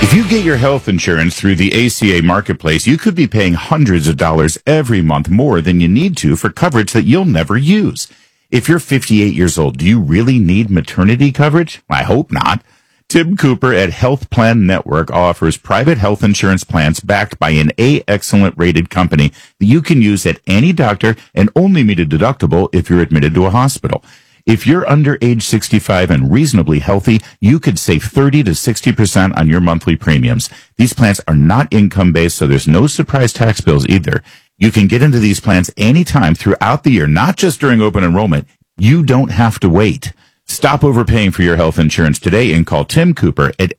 If you get your health insurance through the ACA Marketplace, you could be paying hundreds of dollars every month more than you need to for coverage that you'll never use. If you're 58 years old, do you really need maternity coverage? I hope not. Tim Cooper at Health Plan Network offers private health insurance plans backed by an A-Excellent rated company that you can use at any doctor and only meet a deductible if you're admitted to a hospital. If you're under age 65 and reasonably healthy, you could save 30 to 60% on your monthly premiums. These plans are not income-based, so there's no surprise tax bills either. You can get into these plans anytime throughout the year, not just during open enrollment. You don't have to wait. Stop overpaying for your health insurance today and call Tim Cooper at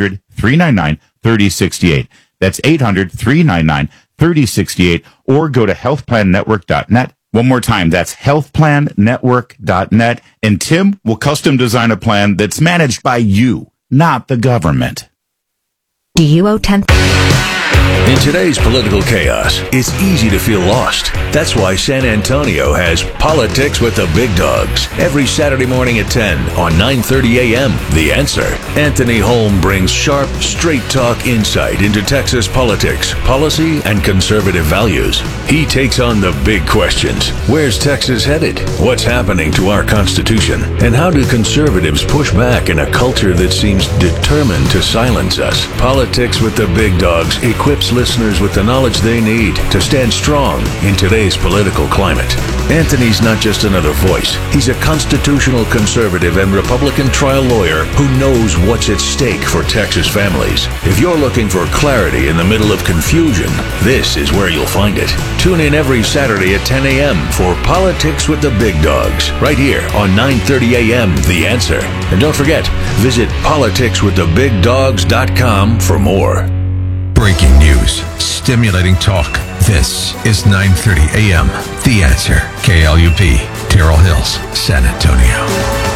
800-399-3068. That's 800-399-3068, or go to healthplannetwork.net. One more time, that's healthplannetwork.net, and Tim will custom design a plan that's managed by you, not the government. Do you owe 10? In today's political chaos, it's easy to feel lost. That's why San Antonio has Politics with the Big Dogs every Saturday morning at 10 on 9:30 a.m. The Answer. Anthony Holm brings sharp, straight-talk insight into Texas politics, policy, and conservative values. He takes on the big questions. Where's Texas headed? What's happening to our Constitution? And how do conservatives push back in a culture that seems determined to silence us? Politics with the Big Dogs equips listeners with the knowledge they need to stand strong in today's political climate. Anthony's not just another voice. He's a constitutional conservative and Republican trial lawyer who knows what's at stake for Texas families. If you're looking for clarity in the middle of confusion, this is where you'll find it. Tune in every Saturday at 10 a.m. for Politics with the Big Dogs, right here on 9:30 a.m. The Answer. And don't forget, visit politicswiththebigdogs.com for more. Breaking news, stimulating talk. This is 9:30 a.m. The Answer. KLUP, Terrell Hills, San Antonio.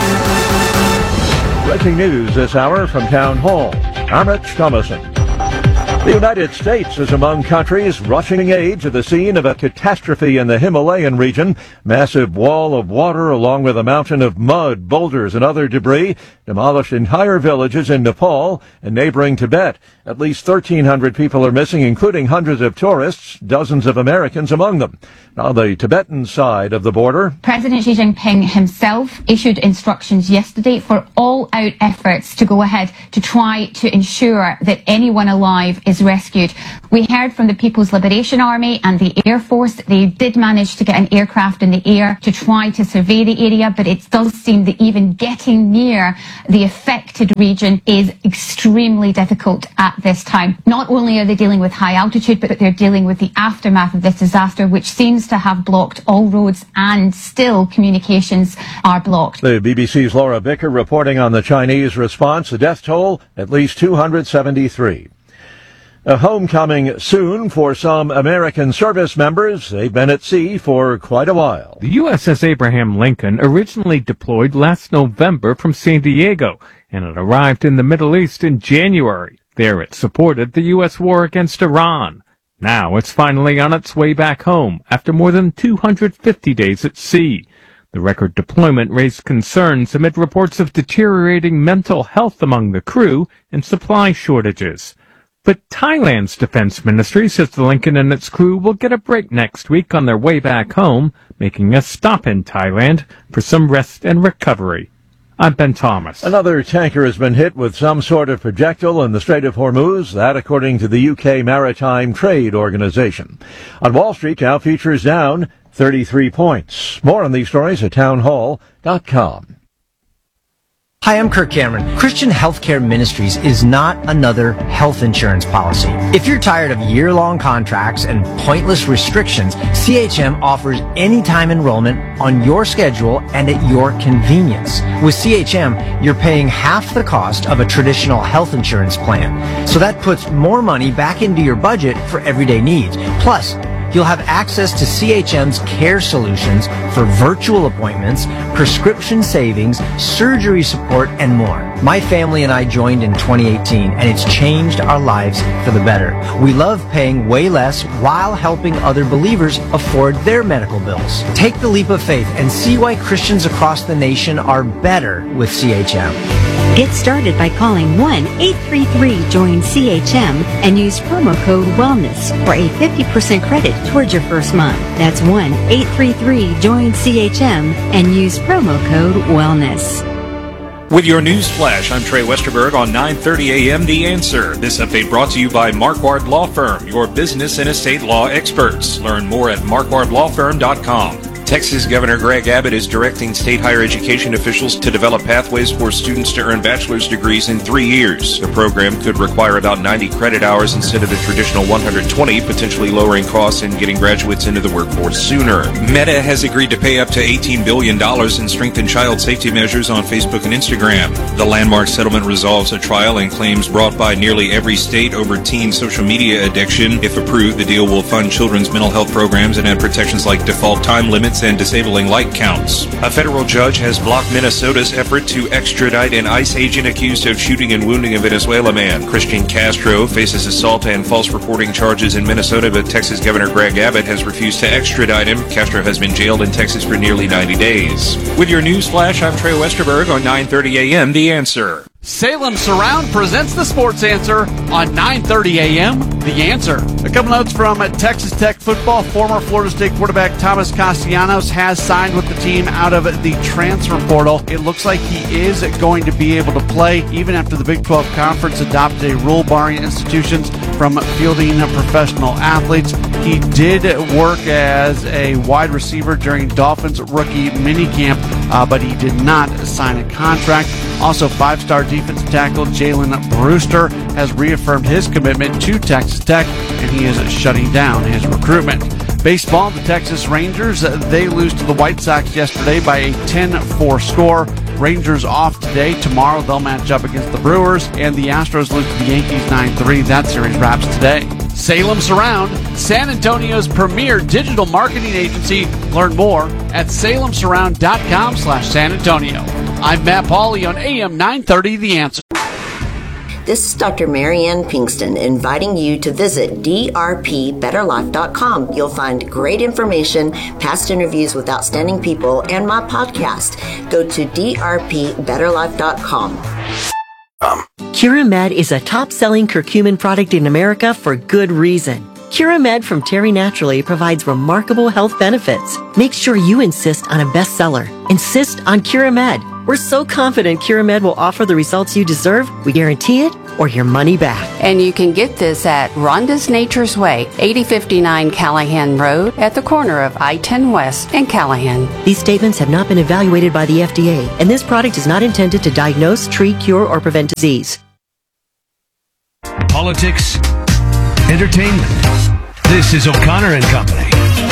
Breaking news this hour from Town Hall. I'm Rich Thomason. The United States is among countries rushing aid to the scene of a catastrophe in the Himalayan region. Massive wall of water along with a mountain of mud, boulders, and other debris demolished entire villages in Nepal and neighboring Tibet. At least 1,300 people are missing, including hundreds of tourists, dozens of Americans among them. On the Tibetan side of the border, President Xi Jinping himself issued instructions yesterday for all-out efforts to go ahead to try to ensure that anyone alive is rescued. We heard from the People's Liberation Army and the Air Force. They did manage to get an aircraft in the air to try to survey the area, but it does seem that even getting near the affected region is extremely difficult at this time. Not only are they dealing with high altitude, but they're dealing with the aftermath of this disaster, which seems to have blocked all roads, and still communications are blocked. The BBC's Laura Bicker reporting on the Chinese response. The death toll, at least 273. A homecoming soon for some American service members. They've been at sea for quite a while. The USS Abraham Lincoln originally deployed last November from San Diego, and it arrived in the Middle East in January. There it supported the U.S. war against Iran. Now it's finally on its way back home after more than 250 days at sea. The record deployment raised concerns amid reports of deteriorating mental health among the crew and supply shortages. But Thailand's defense ministry says the Lincoln and its crew will get a break next week on their way back home, making a stop in Thailand for some rest and recovery. I'm Ben Thomas. Another tanker has been hit with some sort of projectile in the Strait of Hormuz, that according to the UK Maritime Trade Organization. On Wall Street, Dow futures down 33 points. More on these stories at townhall.com. Hi, I'm Kirk Cameron. Christian Healthcare Ministries is not another health insurance policy. If you're tired of year-long contracts and pointless restrictions, CHM offers anytime enrollment on your schedule and at your convenience. With CHM, you're paying half the cost of a traditional health insurance plan. So that puts more money back into your budget for everyday needs. Plus, you'll have access to CHM's care solutions for virtual appointments, prescription savings, surgery support, and more. My family and I joined in 2018, and it's changed our lives for the better. We love paying way less while helping other believers afford their medical bills. Take the leap of faith and see why Christians across the nation are better with CHM. Get started by calling 1-833-JOIN-CHM and use promo code WELLNESS for a 50% credit towards your first month. That's 1-833-JOIN-CHM and use promo code WELLNESS. With your news flash, I'm Trey Westerberg on 9:30 a.m. The Answer. This update brought to you by Marquardt Law Firm, your business and estate law experts. Learn more at marquardtlawfirm.com. Texas Governor Greg Abbott is directing state higher education officials to develop pathways for students to earn bachelor's degrees in 3 years. The program could require about 90 credit hours instead of the traditional 120, potentially lowering costs and getting graduates into the workforce sooner. Meta has agreed to pay up to $18 billion in strengthened child safety measures on Facebook and Instagram. The landmark settlement resolves a trial and claims brought by nearly every state over teen social media addiction. If approved, the deal will fund children's mental health programs and add protections like default time limits and disabling like counts. A federal judge has blocked Minnesota's effort to extradite an ICE agent accused of shooting and wounding a Venezuela man. Christian Castro faces assault and false reporting charges in Minnesota, but Texas Governor Greg Abbott has refused to extradite him. Castro has been jailed in Texas for nearly 90 days. With your news flash, I'm Trey Westerberg on 9:30 a.m. The Answer. Salem Surround presents the Sports Answer on 9:30 a.m. The Answer. A couple notes from Texas Tech football. Former Florida State quarterback Thomas Castellanos has signed with the team out of the transfer portal. It looks like he is going to be able to play even after the Big 12 Conference adopted a rule barring institutions from fielding professional athletes. He did work as a wide receiver during Dolphins rookie minicamp, but he did not sign a contract. Also, five-star defensive tackle Jalen Brewster has reaffirmed his commitment to Texas Tech, and he is shutting down his recruitment. Baseball, the Texas Rangers, they lose to the White Sox yesterday by a 10-4 score. Rangers off today. Tomorrow they'll match up against the Brewers, and the Astros lose to the Yankees 9-3. That series wraps today. Salem Surround, San Antonio's premier digital marketing agency. Learn more at salemsurround.com/San Antonio. I'm Matt Pauley on AM 930 The Answer. This is Dr. Marianne Pinkston inviting you to visit drpbetterlife.com. You'll find great information, past interviews with outstanding people, and my podcast. Go to drpbetterlife.com. Curamed is a top-selling curcumin product in America for good reason. Curamed from Terry Naturally provides remarkable health benefits. Make sure you insist on a bestseller. Insist on Curamed. We're so confident Curamed will offer the results you deserve, we guarantee it, or your money back. And you can get this at Rhonda's Nature's Way, 8059 Callahan Road, at the corner of I-10 West and Callahan. These statements have not been evaluated by the FDA, and this product is not intended to diagnose, treat, cure, or prevent disease. Politics, entertainment. This is O'Connor and Company.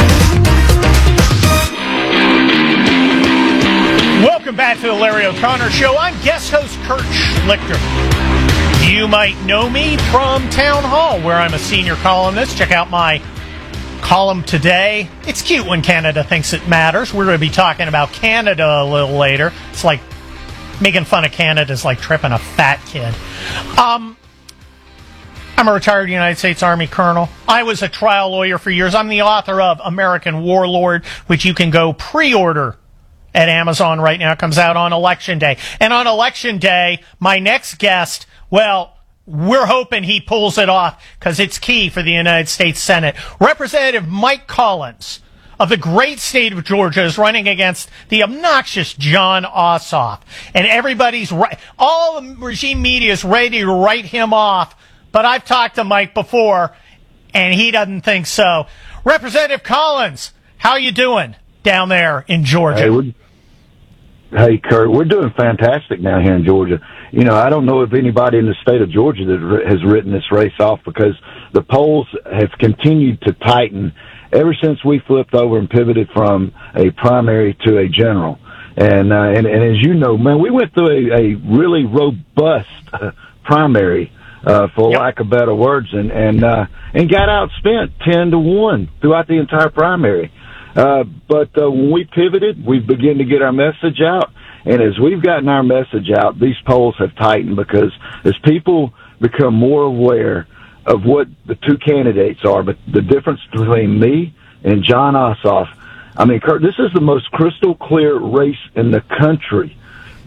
Welcome back to the Larry O'Connor Show. I'm guest host Kurt Schlichter. You might know me from Town Hall, where I'm a senior columnist. Check out my column today. It's cute when Canada thinks it matters. We're going to be talking about Canada a little later. It's like making fun of Canada is like tripping a fat kid. I'm a retired United States Army colonel. I was a trial lawyer for years. I'm the author of American Warlord, which you can go pre-order at Amazon right now. It comes out on Election Day. And on Election Day, my next guest, well, we're hoping he pulls it off because it's key for the United States Senate. Representative Mike Collins of the great state of Georgia is running against the obnoxious Jon Ossoff. And everybody's right. All the regime media is ready to write him off. But I've talked to Mike before, and he doesn't think so. Representative Collins, how you doing down there in Georgia? Hey, Kurt, we're doing fantastic down here in Georgia. You know, I don't know if anybody in the state of Georgia that has written this race off because the polls have continued to tighten ever since we flipped over and pivoted from a primary to a general. And as you know, man, we went through a really robust primary, for lack of better words, and got outspent 10-1 throughout the entire primary. But when we pivoted, we began to get our message out. And as we've gotten our message out, these polls have tightened because as people become more aware of what the two candidates are, but the difference between me and Jon Ossoff, I mean, Kurt, this is the most crystal clear race in the country.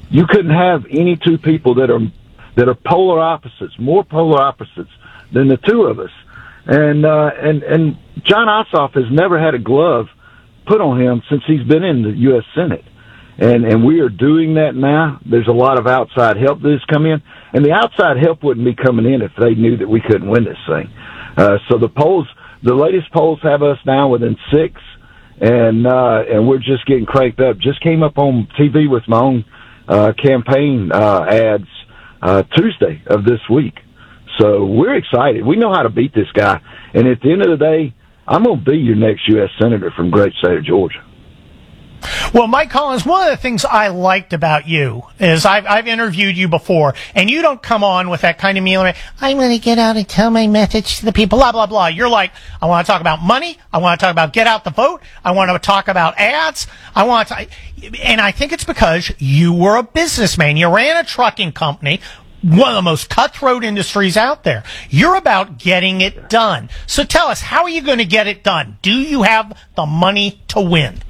You couldn't have any two people that are polar opposites, more polar opposites than the two of us. And John Ossoff has never had a glove put on him since he's been in the U.S. Senate. And we are doing that now. There's a lot of outside help that has come in, and the outside help wouldn't be coming in if they knew that we couldn't win this thing. So the latest polls have us now within 6, and we're just getting cranked up. Just came up on TV with my own campaign ads Tuesday of this week. So we're excited. We know how to beat this guy. And at the end of the day, I'm going to be your next U.S. Senator from great state of Georgia. Well, Mike Collins, one of the things I liked about you is I've interviewed you before, and you don't come on with that kind of mealy, I'm going to get out and tell my message to the people, blah, blah, blah. You're like, I want to talk about money. I want to talk about get out the vote. I want to talk about ads. And I think it's because you were a businessman. You ran a trucking company, one of the most cutthroat industries out there. You're about getting it done. So tell us, how are you going to get it done? Do you have the money to win?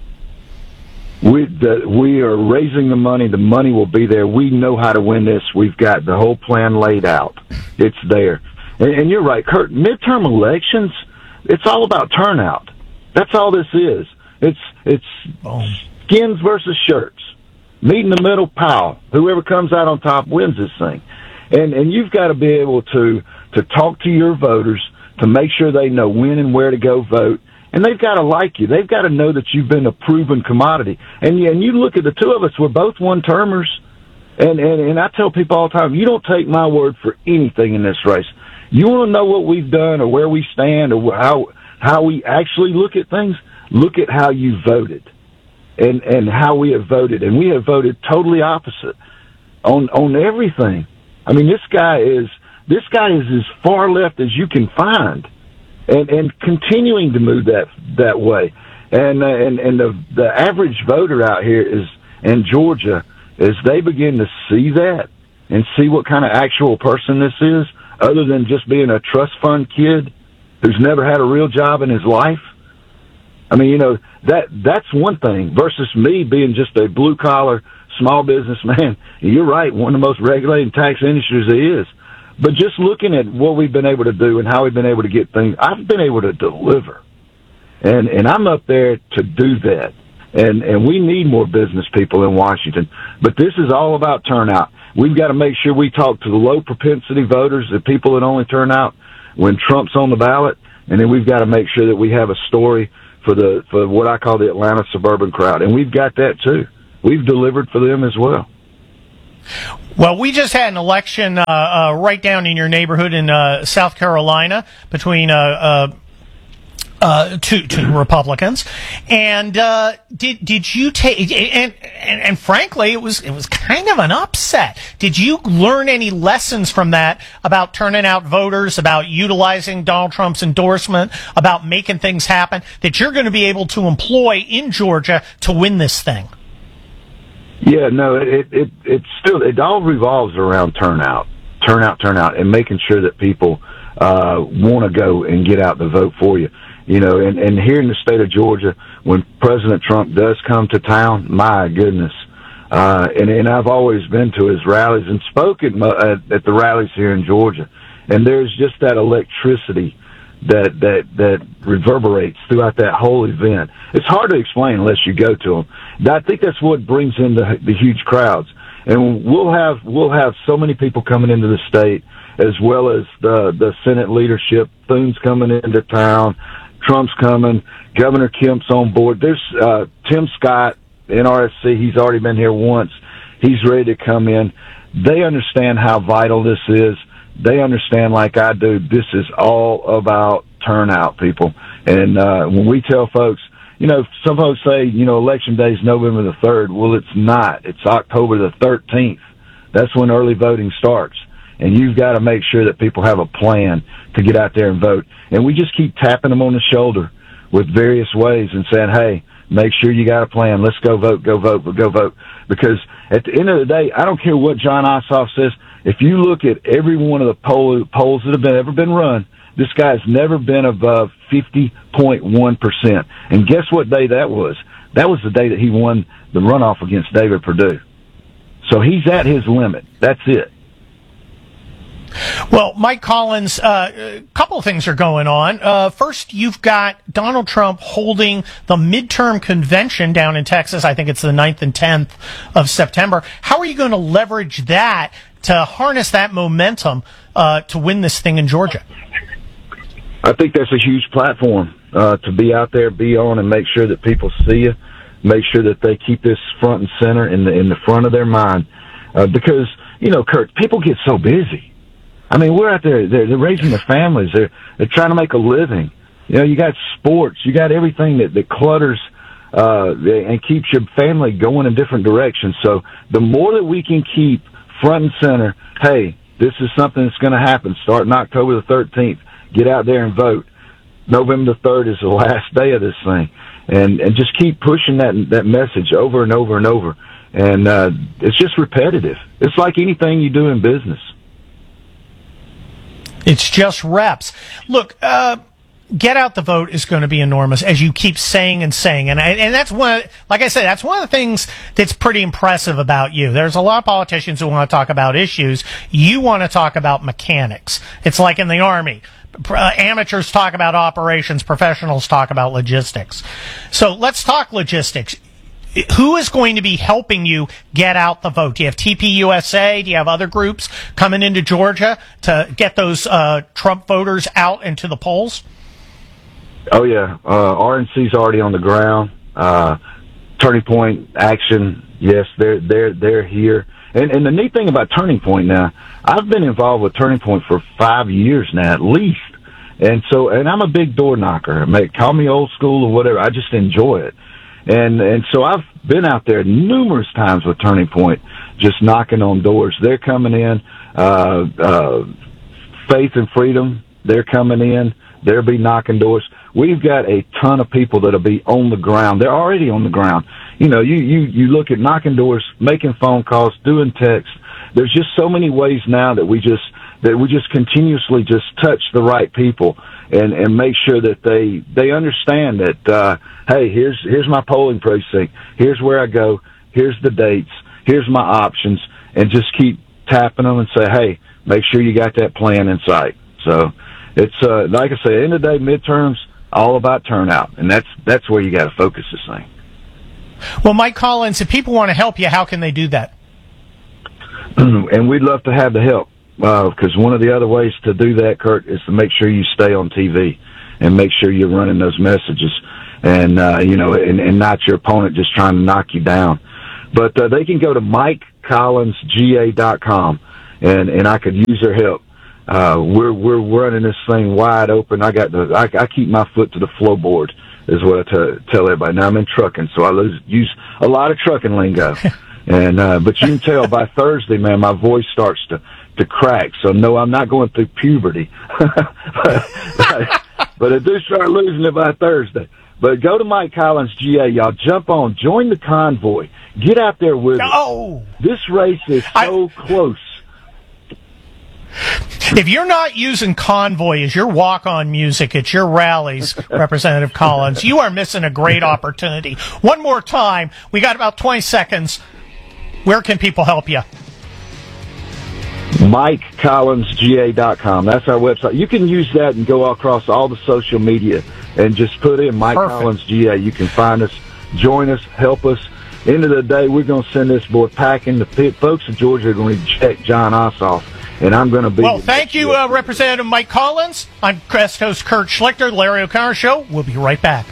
We are raising the money. The money will be there. We know how to win this. We've got the whole plan laid out. It's there. And you're right, Kurt. Midterm elections, it's all about turnout. That's all this is. It's skins versus shirts. Meet in the middle, pow. Whoever comes out on top wins this thing. And you've got to be able to talk to your voters to make sure they know when and where to go vote. And they've got to like you. They've got to know that you've been a proven commodity. And you look at the two of us, we're both one-termers. And I tell people all the time, you don't take my word for anything in this race. You want to know what we've done or where we stand or how we actually look at things? Look at how you voted and how we have voted. And we have voted totally opposite on everything. I mean, this guy is as far left as you can find. And continuing to move that way, and the average voter out here is in Georgia, as they begin to see that and see what kind of actual person this is, other than just being a trust fund kid who's never had a real job in his life. I mean, that's one thing versus me being just a blue collar small businessman. You're right, one of the most regulated tax industries there is. But just looking at what we've been able to do and how we've been able to get things, I've been able to deliver. And I'm up there to do that. And we need more business people in Washington. But this is all about turnout. We've got to make sure we talk to the low propensity voters, the people that only turn out when Trump's on the ballot. And then we've got to make sure that we have a story for what I call the Atlanta suburban crowd. And we've got that too. We've delivered for them as well. Well, we just had an election right down in your neighborhood in South Carolina between two Republicans, and did you take and frankly it was kind of an upset. Did you learn any lessons from that about turning out voters, about utilizing Donald Trump's endorsement, about making things happen that you're going to be able to employ in Georgia to win this thing? Yeah, no, it all revolves around turnout, and making sure that people want to go and get out the vote for you. You know, and here in the state of Georgia, when President Trump does come to town, my goodness, and I've always been to his rallies and spoken at the rallies here in Georgia, and there's just that electricity that reverberates throughout that whole event. It's hard to explain unless you go to them. I think that's what brings in the huge crowds. And we'll have so many people coming into the state, as well as the Senate leadership. Thune's coming into town. Trump's coming. Governor Kemp's on board. There's Tim Scott, NRSC. He's already been here once. He's ready to come in. They understand how vital this is. They understand, like I do, this is all about turnout, people. And when we tell folks, you know, some folks say, you know, Election Day is November the 3rd. Well, it's not. It's October the 13th. That's when early voting starts. And you've got to make sure that people have a plan to get out there and vote. And we just keep tapping them on the shoulder with various ways and saying, hey, make sure you got a plan. Let's go vote, go vote, go vote. Because at the end of the day, I don't care what John Ossoff says. If you look at every one of the polls that have ever been run, this guy's never been above 50.1%. And guess what day that was? That was the day that he won the runoff against David Perdue. So he's at his limit. That's it. Well, Mike Collins, a couple of things are going on. First, you've got Donald Trump holding the midterm convention down in Texas. I think it's the 9th and 10th of September. How are you going to leverage that to harness that momentum to win this thing in Georgia? I think that's a huge platform to be out there, be on, and make sure that people see you, make sure that they keep this front and center in the front of their mind. Because, Kurt, people get so busy. I mean, we're out there, they're raising their families, they're trying to make a living. You got sports, you got everything that clutters and keeps your family going in different directions. So the more that we can keep front and center, hey, this is something that's going to happen starting October the 13th. Get out there and vote. November the 3rd is the last day of this thing. And just keep pushing that message over and over and over. And it's just repetitive. It's like anything you do in business. It's just reps. Look, get out the vote is going to be enormous, as you keep saying and saying. And that's like I said, that's one of the things that's pretty impressive about you. There's a lot of politicians who want to talk about issues. You want to talk about mechanics. It's like in the Army. Amateurs talk about operations, professionals talk about logistics. So let's talk logistics. Who is going to be helping you get out the vote? Do you have TPUSA? Do you have other groups coming into Georgia to get those Trump voters out into the polls? Oh, yeah. RNC's already on the ground. Turning Point Action, yes, they're here. And the neat thing about Turning Point now, I've been involved with Turning Point for 5 years now, at least. And I'm a big door knocker. Call me old school or whatever. I just enjoy it. And so I've been out there numerous times with Turning Point, just knocking on doors. They're coming in. Faith and Freedom, they're coming in. They'll be knocking doors. We've got a ton of people that'll be on the ground. They're already on the ground. You look at knocking doors, making phone calls, doing texts. There's just so many ways now that we just continuously just touch the right people and make sure that they understand that, hey, here's my polling precinct. Here's where I go. Here's the dates. Here's my options. And just keep tapping them and say, hey, make sure you got that plan in sight. So it's, like I say, end of the day, midterms, all about turnout. And that's where you got to focus this thing. Well, Mike Collins, if people want to help you, how can they do that? And we'd love to have the help. Because one of the other ways to do that, Kurt, is to make sure you stay on TV and make sure you're running those messages and not your opponent just trying to knock you down. But they can go to MikeCollinsGA.com and I could use their help. We're running this thing wide open. I keep my foot to the floorboard is what I tell everybody. Now I'm in trucking, so I use a lot of trucking lingo. And but you can tell by Thursday, man, my voice starts to crack. So no, I'm not going through puberty, but I do start losing it by Thursday. But go to Mike Collins GA, y'all. Jump on, join the convoy, get out there with us. This race is so close. If you're not using Convoy as your walk-on music at your rallies, Representative Collins, you are missing a great opportunity. One more time, we got about 20 seconds. Where can people help you? MikeCollinsGA.com. That's our website. You can use that and go across all the social media and just put in Mike Collins GA. You can find us, join us, help us. End of the day, we're going to send this boy packing. The folks of Georgia are going to check John Ossoff, and I'm going to be... Well, thank you, Representative Mike Collins. I'm guest host Kurt Schlichter, the Larry O'Connor Show. We'll be right back.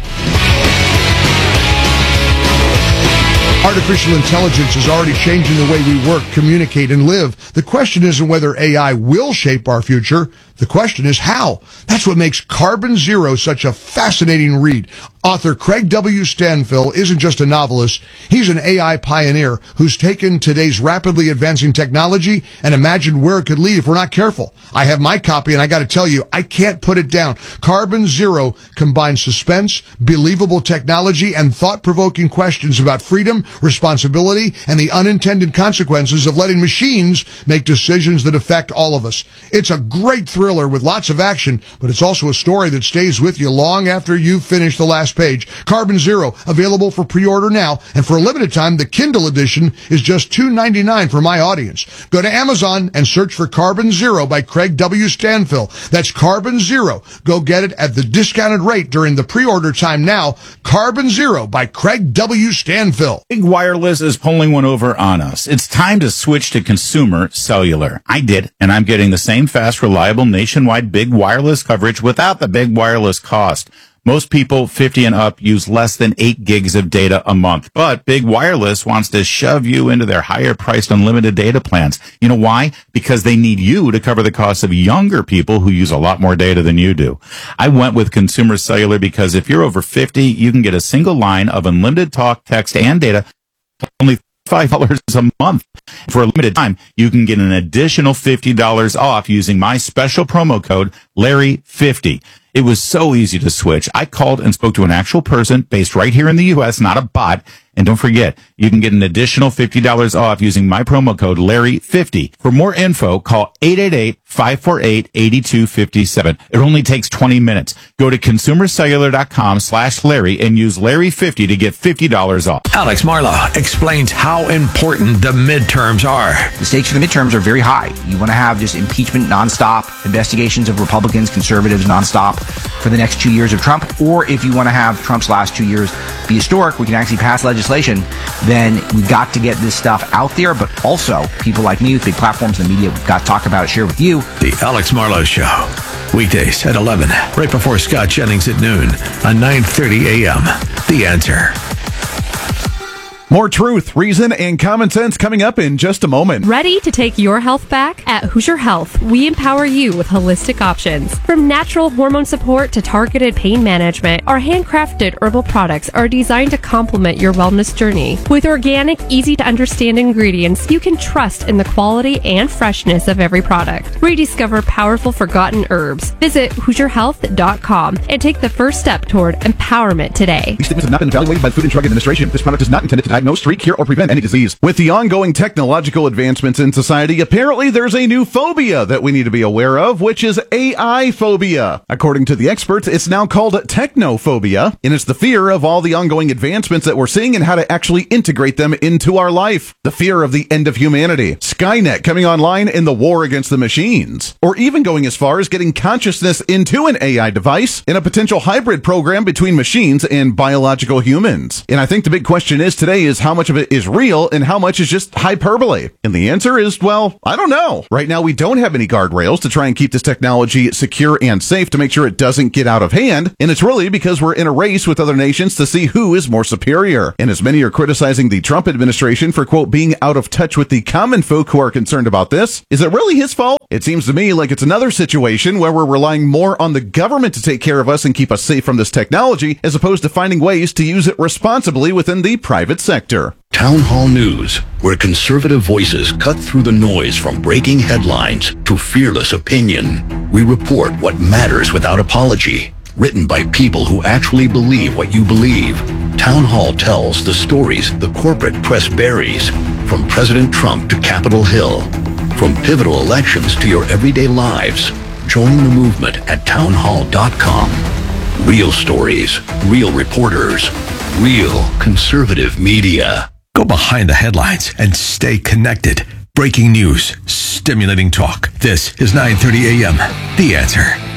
Artificial intelligence is already changing the way we work, communicate, and live. The question isn't whether AI will shape our future. The question is how. That's what makes Carbon Zero such a fascinating read. Author Craig W. Stanfill isn't just a novelist. He's an AI pioneer who's taken today's rapidly advancing technology and imagined where it could lead if we're not careful. I have my copy, and I got to tell you, I can't put it down. Carbon Zero combines suspense, believable technology, and thought-provoking questions about freedom, responsibility, and the unintended consequences of letting machines make decisions that affect all of us. It's a great thriller thriller with lots of action, but it's also a story that stays with you long after you've finished the last page. Carbon Zero, available for pre-order now, and for a limited time, the Kindle edition is just $2.99 for my audience. Go to Amazon and search for Carbon Zero by Craig W. Stanfill. That's Carbon Zero. Go get it at the discounted rate during the pre-order time now. Carbon Zero by Craig W. Stanfill. Big Wireless is pulling one over on us. It's time to switch to consumer cellular. I did, and I'm getting the same fast, reliable, nationwide big wireless coverage without the big wireless cost. Most people 50 and up use less than 8 gigs of data a month, but Big Wireless wants to shove you into their higher priced unlimited data plans. You know why? Because they need you to cover the cost of younger people who use a lot more data than you do. I went with Consumer Cellular because if you're over 50, you can get a single line of unlimited talk, text, and data for only $5 a month. For a limited time, you can get an additional $50 off using my special promo code Larry50. It was so easy to switch. I called and spoke to an actual person based right here in the U.S., not a bot. And don't forget, you can get an additional $50 off using my promo code Larry50. For more info, call 888-548-8257. It only takes 20 minutes. Go to consumercellular.com/Larry and use Larry50 to get $50 off. Alex Marlow explains how important the midterms are. The stakes for the midterms are very high. You want to have just impeachment nonstop, investigations of Republicans, conservatives nonstop for the next 2 years of Trump. Or if you want to have Trump's last 2 years be historic, we can actually pass legislation, then we've got to get this stuff out there. But also, people like me with big platforms in the media, we've got to talk about it, share with you. The Alex Marlow Show. Weekdays at 11, right before Scott Jennings at noon on 9:30 a.m. The Answer. More truth, reason, and common sense coming up in just a moment. Ready to take your health back? At Hoosier Health, we empower you with holistic options. From natural hormone support to targeted pain management, our handcrafted herbal products are designed to complement your wellness journey. With organic, easy-to-understand ingredients, you can trust in the quality and freshness of every product. Rediscover powerful forgotten herbs. Visit HoosierHealth.com and take the first step toward empowerment today. These statements have not been evaluated by the Food and Drug Administration. This product is not intended to diagnose, treat, cure, or prevent any disease. With the ongoing technological advancements in society, apparently there's a new phobia that we need to be aware of, which is AI phobia. According to the experts, it's now called technophobia, and it's the fear of all the ongoing advancements that we're seeing and how to actually integrate them into our life. The fear of the end of humanity, Skynet coming online, in the war against the machines, or even going as far as getting consciousness into an AI device in a potential hybrid program between machines and biological humans. And I think the big question is today is how much of it is real and how much is just hyperbole? And the answer is, well, I don't know. Right now, we don't have any guardrails to try and keep this technology secure and safe to make sure it doesn't get out of hand. And it's really because we're in a race with other nations to see who is more superior. And as many are criticizing the Trump administration for, quote, being out of touch with the common folk who are concerned about this, is it really his fault? It seems to me like it's another situation where we're relying more on the government to take care of us and keep us safe from this technology, as opposed to finding ways to use it responsibly within the private sector. Town Hall News, where conservative voices cut through the noise from breaking headlines to fearless opinion. We report what matters without apology. Written by people who actually believe what you believe. Town Hall tells the stories the corporate press buries, from President Trump to Capitol Hill, from pivotal elections to your everyday lives. Join the movement at townhall.com. Real stories, real reporters, real conservative media. Go behind the headlines and stay connected. Breaking news, stimulating talk. This is 9:30 a.m. The Answer.